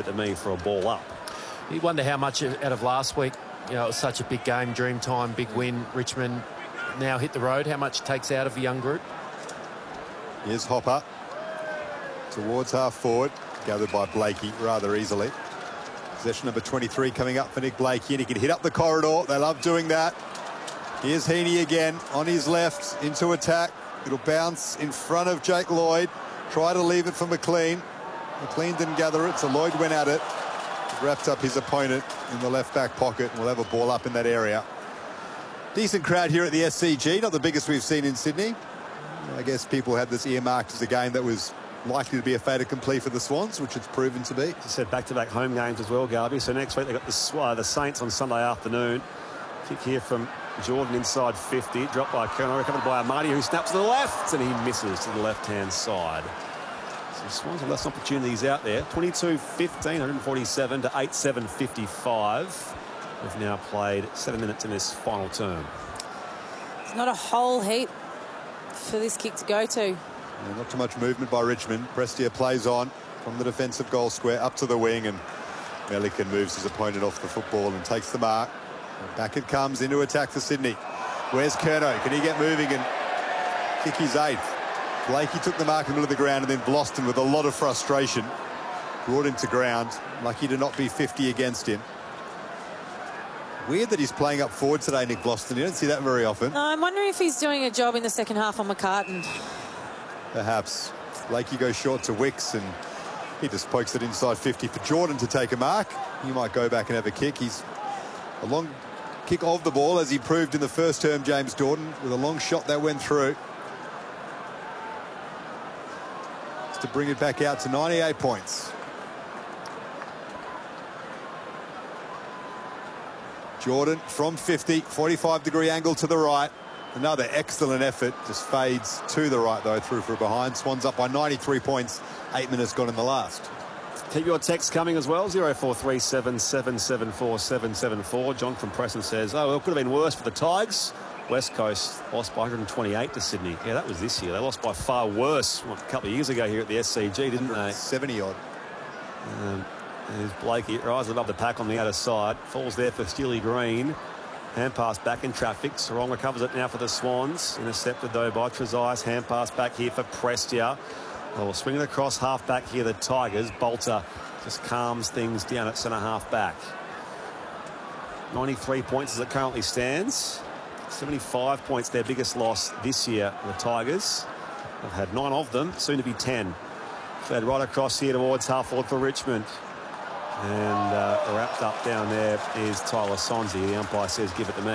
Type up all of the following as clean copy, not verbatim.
it to me for a ball up. You wonder how much out of last week, you know, it was such a big game, Dreamtime, big win. Richmond now hit the road. How much takes out of a young group? Here's Hopper towards half forward, gathered by Blakey rather easily. Possession number 23 coming up for Nick Blakey, and he can hit up the corridor. They love doing that. Here's Heaney again on his left into attack. It'll bounce in front of Jake Lloyd. Try to leave it for McLean. McLean didn't gather it, so Lloyd went at it. Wrapped up his opponent in the left back pocket, and we'll have a ball up in that area. Decent crowd here at the SCG, not the biggest we've seen in Sydney. I guess people had this earmarked as a game that was likely to be a fait accompli for the Swans, which it's proven to be. As I said, back-to-back home games as well, Garby. So next week they've got the Saints on Sunday afternoon. Kick here from Jordan inside 50. Dropped by Kerno, recovered by Amadi, who snaps to the left, and he misses to the left-hand side. So the Swans have less opportunities out there. 22-15, 147 to 8-7-55. We've now played 7 minutes in this final term. It's not a whole heap for this kick to go to. Yeah, not too much movement by Richmond. Prestia plays on from the defensive goal square up to the wing, and Melican moves his opponent off the football and takes the mark. And back it comes into attack for Sydney. Where's Kerno? Can he get moving and kick his 8th? Blakey took the mark in the middle of the ground, and then Bloston, with a lot of frustration, brought him to ground. Lucky to not be 50 against him. Weird that he's playing up forward today, Nick Bloston. You don't see that very often. No, I'm wondering if he's doing a job in the second half on McCartan. Perhaps. Blakey goes short to Wicks, and he just pokes it inside 50 for Jordan to take a mark. He might go back and have a kick. He's a long kick of the ball, as he proved in the first term, James Jordan, with a long shot that went through. Just to bring it back out to 98 points. Jordan from 50, 45-degree angle to the right. Another excellent effort, just fades to the right, though, through for a behind. Swans up by 93 points, 8 minutes gone in the last. Keep your text coming as well, 0437 774 774. John from Preston says, oh, well, it could have been worse for the Tigers. West Coast lost by 128 to Sydney. Yeah, that was this year. They lost by far worse a couple of years ago here at the SCG, didn't they? 70-odd. There's Blakey, rises above the pack on the outer side. Falls there for Steely Green. Hand pass back in traffic. Sarong recovers it now for the Swans. Intercepted, though, by Trezise. Hand pass back here for Prestia. Well, swinging across half back here, the Tigers. Bolter just calms things down at centre half back. 93 points as it currently stands. 75 points, their biggest loss this year, the Tigers. They've had 9 of them, soon to be 10. Fed right across here towards half forward for Richmond. And wrapped up down there is Tyler Sonsie. The umpire says, give it to me.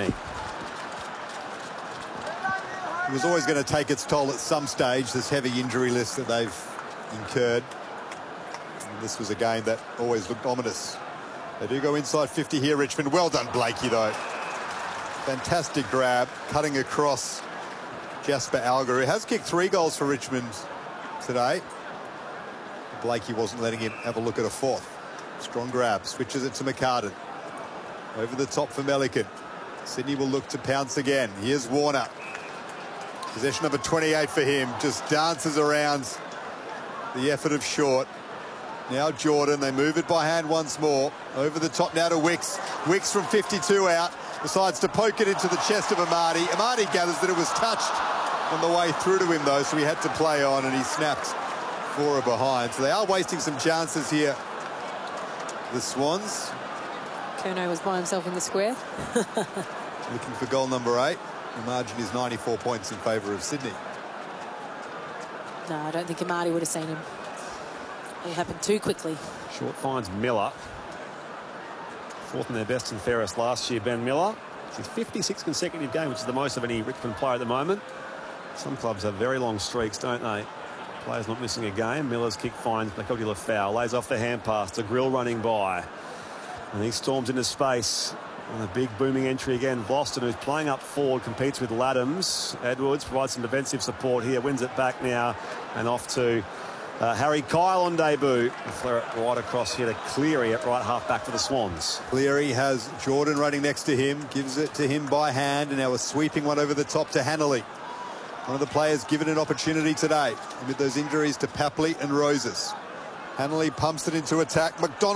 It was always going to take its toll at some stage, this heavy injury list that they've incurred. And this was a game that always looked ominous. They do go inside 50 here, Richmond. Well done, Blakey, though. Fantastic grab, cutting across Jasper Alger, who has kicked 3 goals for Richmond today. Blakey wasn't letting him have a look at a 4th. Strong grab, switches it to McCartan. Over the top for Melican. Sydney will look to pounce again. Here's Warner. Possession number 28 for him. Just dances around the effort of Short. Now Jordan, they move it by hand once more. Over the top now to Wicks. Wicks from 52 out. Decides to poke it into the chest of Amadi. Amadi gathers that it was touched on the way through to him, though, so he had to play on, and he snapped for a behind. So they are wasting some chances here, the Swans. Kerno was by himself in the square. Looking for goal number 8. The margin is 94 points in favour of Sydney. No, I don't think Amadi would have seen him. It happened too quickly. Short finds Miller. 4th in their best and fairest last year, Ben Miller. It's his 56th consecutive game, which is the most of any Richmond player at the moment. Some clubs have very long streaks, don't they? Players not missing a game. Miller's kick finds McElgula foul. Lays off the hand pass to Grill running by. And he storms into space. On a big booming entry again. Boston, who's playing up forward, competes with Laddams. Edwards provides some defensive support here. Wins it back now. And off to Harry Kyle on debut. Flare it right across here to Cleary at right half back for the Swans. Cleary has Jordan running next to him. Gives it to him by hand. And now a sweeping one over the top to Hanley. One of the players given an opportunity today amid those injuries to Papley and Roses. Hanley pumps it into attack. McDonald